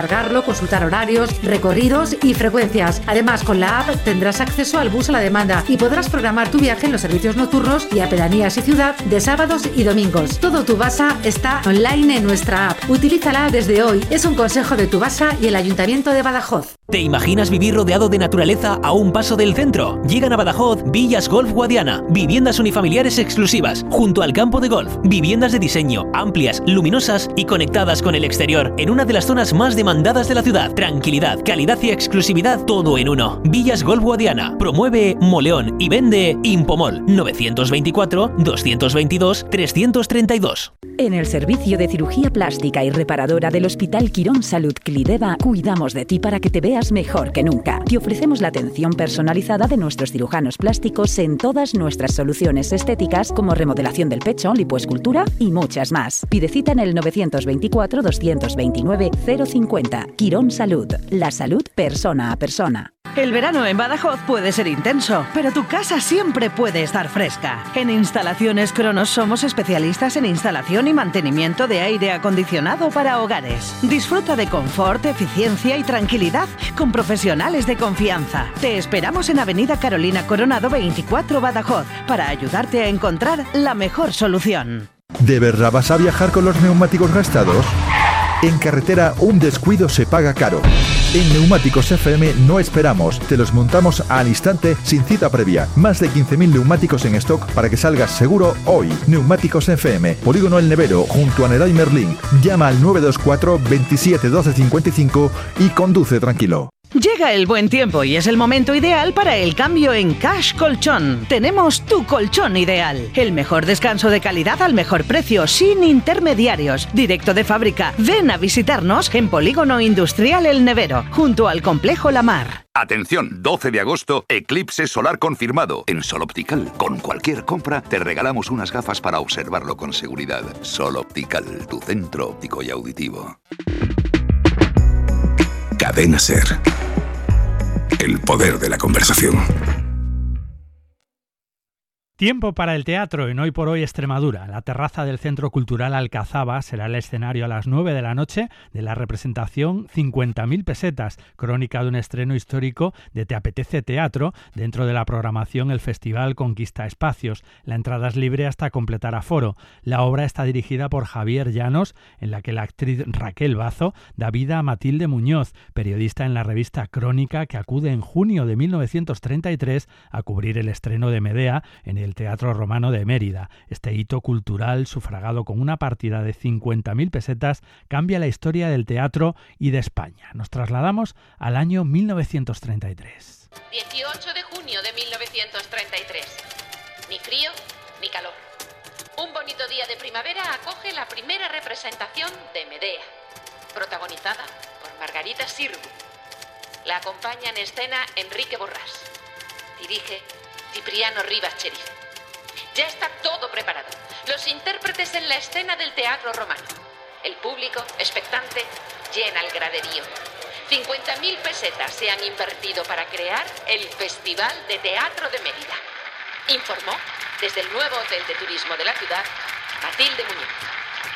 Cargarlo, consultar horarios, recorridos y frecuencias. Además, con la app tendrás acceso al bus a la demanda y podrás programar tu viaje en los servicios nocturnos y a pedanías y ciudad de sábados y domingos. Todo Tubasa está online en nuestra app. Utilízala desde hoy. Es un consejo de Tubasa y el Ayuntamiento de Badajoz. ¿Te imaginas vivir rodeado de naturaleza a un paso del centro? Llegan a Badajoz Villas Golf Guadiana, viviendas unifamiliares exclusivas, junto al campo de golf. Viviendas de diseño, amplias, luminosas y conectadas con el exterior, en una de las zonas más demandadas de la ciudad. Tranquilidad, calidad y exclusividad, todo en uno. Villas Golf Guadiana. Promueve Moleón y vende Impomol. 924-222-332. En el servicio de cirugía plástica y reparadora del Hospital Quirón Salud Clideva, cuidamos de ti para que te veas mejor que nunca. Te ofrecemos la atención personalizada de nuestros cirujanos plásticos en todas nuestras soluciones estéticas, como remodelación del pecho, lipoescultura y muchas más. Pide cita en el 924-229-050. Quirón Salud. La salud persona a persona. El verano en Badajoz puede ser intenso, pero tu casa siempre puede estar fresca. En Instalaciones Cronos somos especialistas en instalación y mantenimiento de aire acondicionado para hogares. Disfruta de confort, eficiencia y tranquilidad con profesionales de confianza. Te esperamos en Avenida Carolina Coronado 24 Badajoz para ayudarte a encontrar la mejor solución. ¿De verdad vas a viajar con los neumáticos gastados? En carretera, un descuido se paga caro. En Neumáticos FM no esperamos, te los montamos al instante sin cita previa. Más de 15.000 neumáticos en stock para que salgas seguro hoy. Neumáticos FM, Polígono El Nevero, junto a Nedai Merlín. Llama al 924 27 12 55 y conduce tranquilo. Llega el buen tiempo y es el momento ideal para el cambio en Cash Colchón. Tenemos tu colchón ideal. El mejor descanso de calidad al mejor precio, sin intermediarios. Directo de fábrica. Ven a visitarnos en Polígono Industrial El Nevero, junto al Complejo La Mar. Atención, 12 de agosto, eclipse solar confirmado en Sol Optical. Con cualquier compra te regalamos unas gafas para observarlo con seguridad. Sol Optical, tu centro óptico y auditivo. Cadena SER. El poder de la conversación. Tiempo para el teatro en Hoy por Hoy Extremadura. La terraza del Centro Cultural Alcazaba será el escenario a las 9 de la noche de la representación 50.000 pesetas, crónica de un estreno histórico de Te Apetece Teatro, dentro de la programación El Festival Conquista Espacios. La entrada es libre hasta completar aforo. La obra está dirigida por Javier Llanos, en la que la actriz Raquel Bazo da vida a Matilde Muñoz, periodista en la revista Crónica, que acude en junio de 1933 a cubrir el estreno de Medea en el Teatro Romano de Mérida. Este hito cultural, sufragado con una partida de 50.000 pesetas, cambia la historia del teatro y de España. Nos trasladamos al año 1933. 18 de junio de 1933. Ni frío ni calor. Un bonito día de primavera acoge la primera representación de Medea, protagonizada por Margarita Sirgu. La acompaña en escena Enrique Borrás. Dirige Cipriano Rivas Cherif. Ya está todo preparado. Los intérpretes en la escena del Teatro Romano. El público, expectante, llena el graderío. 50.000 pesetas se han invertido para crear el Festival de Teatro de Mérida. Informó, desde el nuevo Hotel de Turismo de la ciudad, Matilde Muñoz.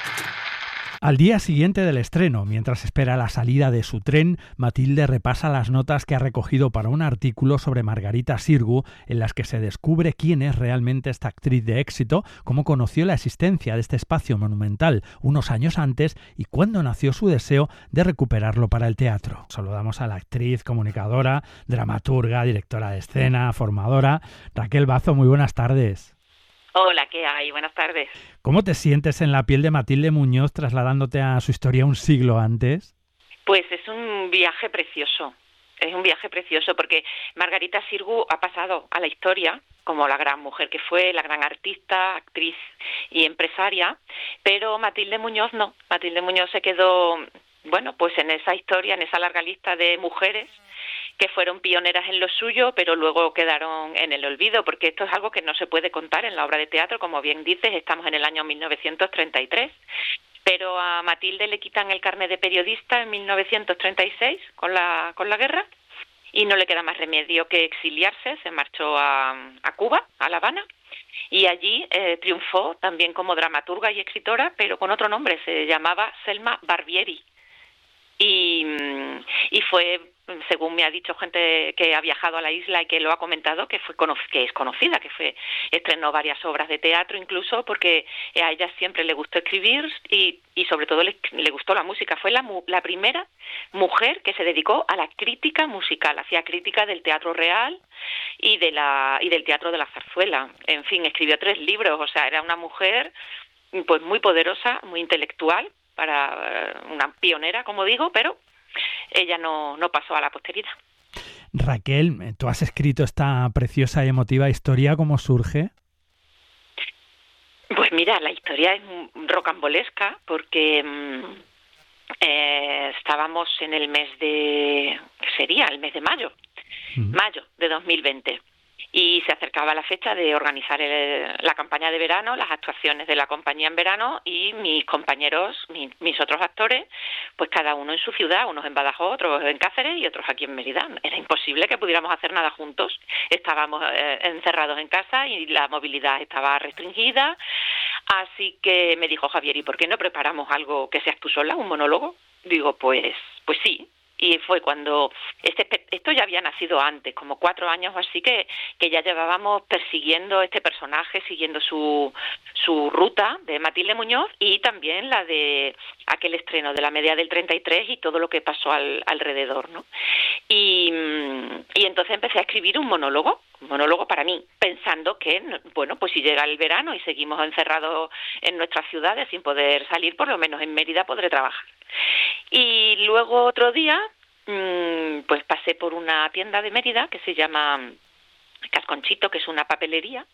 Al día siguiente del estreno, mientras espera la salida de su tren, Matilde repasa las notas que ha recogido para un artículo sobre Margarita Sirgu, en las que se descubre quién es realmente esta actriz de éxito, cómo conoció la existencia de este espacio monumental unos años antes y cuándo nació su deseo de recuperarlo para el teatro. Saludamos a la actriz, comunicadora, dramaturga, directora de escena, formadora, Raquel Bazo. Muy buenas tardes. Hola, ¿qué hay? Buenas tardes. ¿Cómo te sientes en la piel de Matilde Muñoz trasladándote a su historia un siglo antes? Pues es un viaje precioso. Es un viaje precioso porque Margarita Sirgu ha pasado a la historia como la gran mujer que fue, la gran artista, actriz y empresaria, pero Matilde Muñoz no. Matilde Muñoz se quedó, bueno, pues en esa historia, en esa larga lista de mujeres que fueron pioneras en lo suyo, pero luego quedaron en el olvido, porque esto es algo que no se puede contar en la obra de teatro. Como bien dices, estamos en el año 1933, pero a Matilde le quitan el carnet de periodista en 1936 con la guerra, y no le queda más remedio que exiliarse. Se marchó a Cuba, a La Habana, y allí triunfó también como dramaturga y escritora, pero con otro nombre. Se llamaba Selma Barbieri. Y fue, según me ha dicho gente que ha viajado a la isla y que lo ha comentado, que es conocida, estrenó varias obras de teatro incluso, porque a ella siempre le gustó escribir y sobre todo le gustó la música. Fue la primera mujer que se dedicó a la crítica musical, hacía crítica del teatro real y del teatro de la zarzuela. En fin, escribió 3 libros, o sea, era una mujer pues muy poderosa, muy intelectual, para una pionera, como digo, pero ella no pasó a la posteridad. Raquel, tú has escrito esta preciosa y emotiva historia, ¿cómo surge? Pues mira, la historia es rocambolesca porque estábamos en el mes de... ¿qué sería? El mes de mayo. Mayo de 2020. Y se acercaba la fecha de organizar la campaña de verano, las actuaciones de la compañía en verano, y mis compañeros, mis otros actores, pues cada uno en su ciudad, unos en Badajoz, otros en Cáceres y otros aquí en Mérida. Era imposible que pudiéramos hacer nada juntos. Estábamos encerrados en casa y la movilidad estaba restringida. Así que me dijo Javier, ¿y por qué no preparamos algo que seas tú sola, un monólogo? Digo, pues sí. Y fue cuando esto ya había nacido antes, como 4 años o así, que ya llevábamos persiguiendo este personaje, siguiendo su ruta de Matilde Muñoz, y también la de aquel estreno de la Medea del 33 y todo lo que pasó alrededor, ¿no? Y entonces empecé a escribir un monólogo para mí, pensando que, bueno, pues si llega el verano y seguimos encerrados en nuestras ciudades sin poder salir, por lo menos en Mérida podré trabajar. Y luego otro día, pues pasé por una tienda de Mérida que se llama Casconchito, que es una papelería,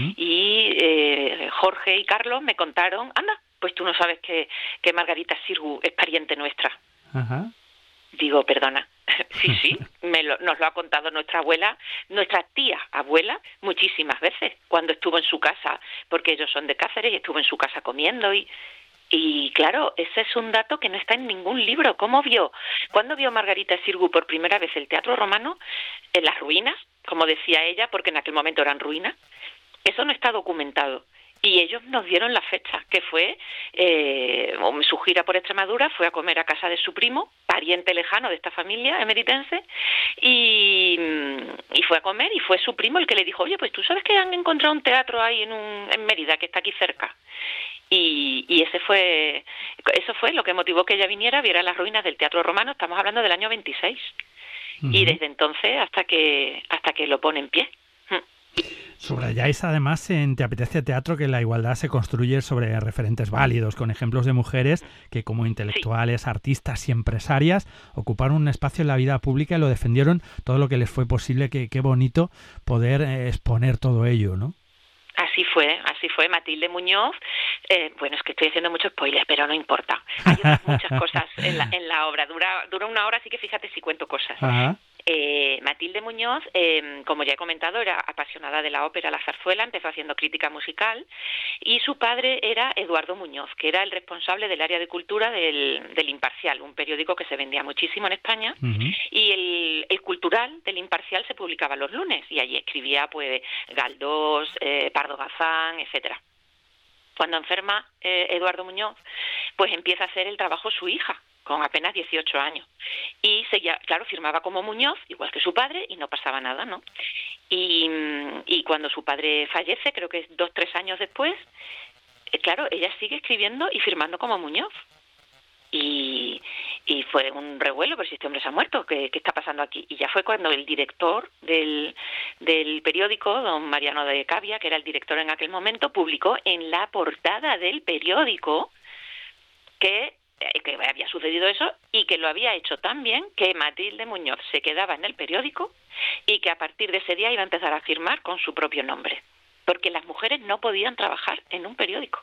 y Jorge y Carlos me contaron, anda, pues tú no sabes que Margarita Xirgu es pariente nuestra. Ajá. Digo, perdona, sí, nos lo ha contado nuestra tía abuela, muchísimas veces, cuando estuvo en su casa, porque ellos son de Cáceres, y estuvo en su casa comiendo y claro, ese es un dato que no está en ningún libro. ¿Cuándo vio Margarita Xirgu por primera vez el teatro romano? En las ruinas, como decía ella, porque en aquel momento eran ruinas. Eso no está documentado. Y ellos nos dieron la fecha, que fue su gira por Extremadura, fue a comer a casa de su primo, pariente lejano de esta familia emeritense, y fue a comer, y fue su primo el que le dijo, oye, pues tú sabes que han encontrado un teatro ahí en Mérida, que está aquí cerca. Y eso fue lo que motivó que ella viniera, viera las ruinas del teatro romano. Estamos hablando del año 26. Y desde entonces hasta que lo pone en pie. Subrayáis además en Te apetece teatro que la igualdad se construye sobre referentes válidos, con ejemplos de mujeres que como intelectuales, artistas y empresarias ocuparon un espacio en la vida pública y lo defendieron todo lo que les fue posible. Qué bonito poder exponer todo ello, ¿no? Así fue. Matilde Muñoz, bueno, es que estoy haciendo mucho spoiler, pero no importa. Hay muchas cosas en la obra. Dura 1 hora, así que fíjate si cuento cosas. Ajá. Matilde Muñoz, como ya he comentado, era apasionada de la ópera, la zarzuela, empezó haciendo crítica musical, y su padre era Eduardo Muñoz, que era el responsable del área de cultura del Imparcial, un periódico que se vendía muchísimo en España, y el cultural del Imparcial se publicaba los lunes, y allí escribía pues Galdós, Pardo Bazán, etcétera. Cuando enferma Eduardo Muñoz, pues empieza a hacer el trabajo su hija, con apenas 18 años. Y firmaba como Muñoz, igual que su padre, y no pasaba nada, ¿no? Y cuando su padre fallece, creo que es 2-3 años después, claro, ella sigue escribiendo y firmando como Muñoz. Y fue un revuelo, pero si este hombre se ha muerto, ¿qué está pasando aquí? Y ya fue cuando el director del periódico, don Mariano de Cavia, que era el director en aquel momento, publicó en la portada del periódico que había sucedido eso y que lo había hecho tan bien que Matilde Muñoz se quedaba en el periódico y que a partir de ese día iba a empezar a firmar con su propio nombre, porque las mujeres no podían trabajar en un periódico.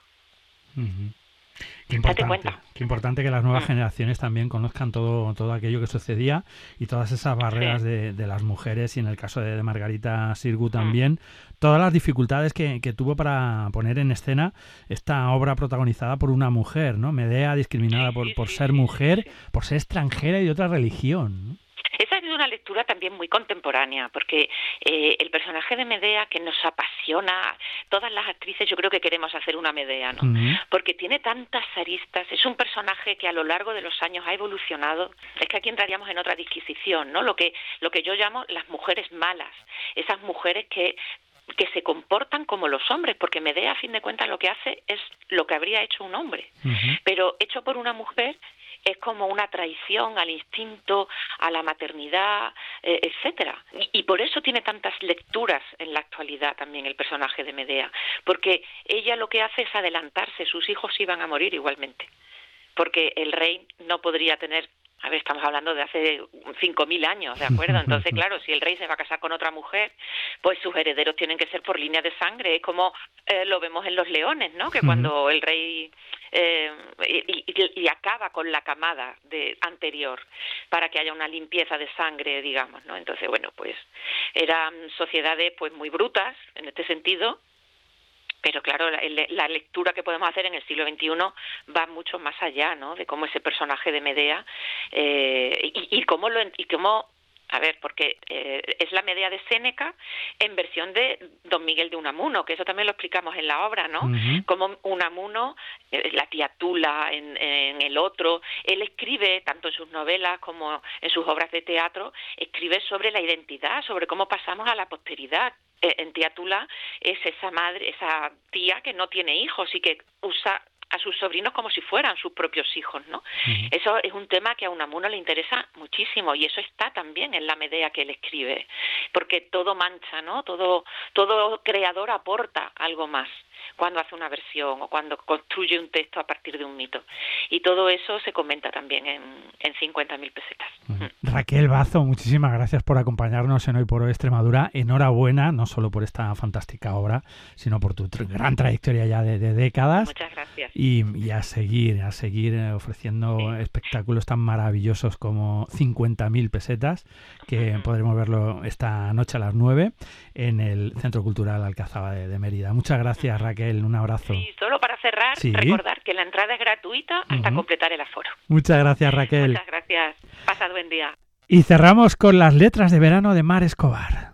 Qué importante que las nuevas generaciones también conozcan todo aquello que sucedía y todas esas barreras de las mujeres, y en el caso de Margarita Xirgu también, todas las dificultades que tuvo para poner en escena esta obra protagonizada por una mujer, ¿no? Medea, discriminada por ser mujer, por ser extranjera y de otra religión, ¿no? Esa es una una lectura también muy contemporánea, porque el personaje de Medea, que nos apasiona, todas las actrices yo creo que queremos hacer una Medea, ¿no? Porque tiene tantas aristas, es un personaje que a lo largo de los años ha evolucionado. Es que aquí entraríamos en otra disquisición, ¿no? Lo que yo llamo las mujeres malas, esas mujeres que se comportan como los hombres, porque Medea, a fin de cuentas, lo que hace es lo que habría hecho un hombre, pero hecho por una mujer es como una traición al instinto, a la maternidad, etcétera. Y por eso tiene tantas lecturas en la actualidad también el personaje de Medea, porque ella lo que hace es adelantarse, sus hijos iban a morir igualmente, porque el rey no podría tener... A ver, estamos hablando de hace 5.000 años, ¿de acuerdo? Entonces, claro, si el rey se va a casar con otra mujer, pues sus herederos tienen que ser por línea de sangre. Es como lo vemos en Los Leones, ¿no? Que cuando el rey y acaba con la camada anterior para que haya una limpieza de sangre, digamos, ¿no? Entonces, bueno, pues eran sociedades pues muy brutas en este sentido. Pero claro, la lectura que podemos hacer en el siglo XXI va mucho más allá, ¿no? De cómo ese personaje de Medea y cómo a ver, porque es la Medea de Séneca en versión de Don Miguel de Unamuno, que eso también lo explicamos en la obra, ¿no? Como Unamuno, la tía Tula en el otro, él escribe, tanto en sus novelas como en sus obras de teatro, escribe sobre la identidad, sobre cómo pasamos a la posteridad. En tía Tula es esa madre, esa tía que no tiene hijos y que usa a sus sobrinos como si fueran sus propios hijos, ¿no? Eso es un tema que a Unamuno le interesa muchísimo y eso está también en la Medea que él escribe, porque todo mancha, ¿no? Todo creador aporta algo más cuando hace una versión o cuando construye un texto a partir de un mito. Y todo eso se comenta también en 50.000 pesetas. Raquel Bazo, muchísimas gracias por acompañarnos en Hoy por Hoy Extremadura. Enhorabuena, no solo por esta fantástica obra, sino por tu gran trayectoria ya de décadas. Muchas gracias. Y a seguir ofreciendo espectáculos tan maravillosos como 50.000 pesetas, que podremos verlo esta noche a las 9 en el Centro Cultural Alcazaba de Mérida. Muchas gracias, Raquel, un abrazo. Y solo para cerrar, recordar que la entrada es gratuita hasta completar el aforo. Muchas gracias, Raquel. Muchas gracias. Pasad buen día. Y cerramos con las letras de verano de Mar Escobar.